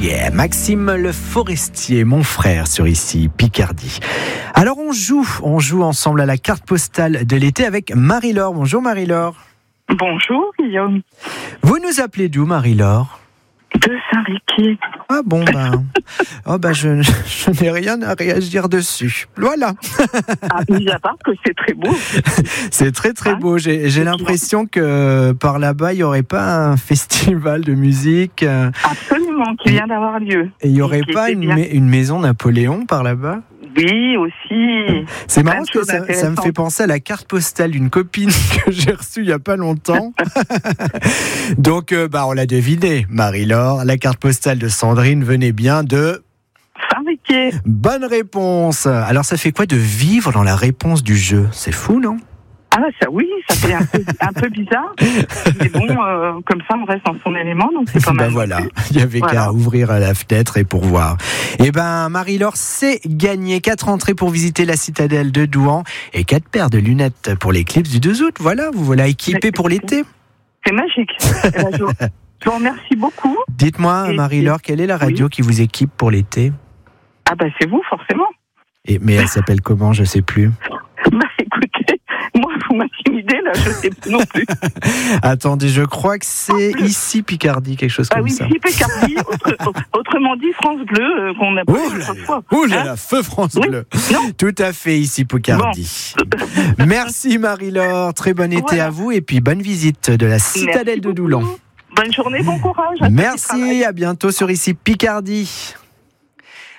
Yeah, Maxime Le Forestier, mon frère, sur ici, Picardie. Alors on joue ensemble à la carte postale de l'été avec Marie-Laure. Bonjour Marie-Laure. Bonjour Guillaume. Vous nous appelez d'où Marie-Laure ? De Saint-Riquier. Ah bon, je n'ai rien à réagir dessus. Voilà. Mis à part que c'est très beau. C'est très très beau. J'ai l'impression que par là-bas, il n'y aurait pas un festival de musique. Absolument, qui vient d'avoir lieu. Et il n'y aurait pas une maison Napoléon par là-bas ? Oui, aussi. C'est marrant que ça me fait penser à la carte postale d'une copine que j'ai reçue il n'y a pas longtemps. Donc, on l'a deviné, Marie-Laure. La carte postale de Sandrine venait bien de... Saint-Riquier. Bonne réponse. Alors, ça fait quoi de vivre dans la réponse du jeu ? C'est fou, non ? Ah ça oui, ça fait un peu bizarre. Mais bon, comme ça, on reste dans son élément, donc c'est pas mal. Voilà, il y avait qu'à ouvrir la fenêtre et pour voir. Marie-Laure, c'est gagné. 4 entrées pour visiter la citadelle de Douan et 4 paires de lunettes pour l'éclipse du 2 août. Voilà, vous voilà équipés pour l'été. C'est magique. Je vous remercie beaucoup. Dites-moi, Marie-Laure, quelle est la radio qui vous équipe pour l'été ? Ah c'est vous, forcément. Mais elle s'appelle comment ? Je sais plus. Écoutez, moi, vous m'intimidez, là, je sais plus non plus. Attendez, je crois que c'est ici Picardie, quelque chose comme ça. Oui, ici Picardie, autrement dit France Bleu, qu'on a parlé l'autre fois. Oh là là, feu France Bleu. Non. Tout à fait, ici Picardie. Bon. Merci Marie-Laure, très bon été à vous et puis bonne visite de la citadelle de Doulan. Bonne journée, bon courage. Merci, à bientôt sur ici Picardie.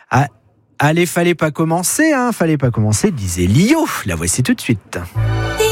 Allez, fallait pas commencer, disait Lio. La voici tout de suite.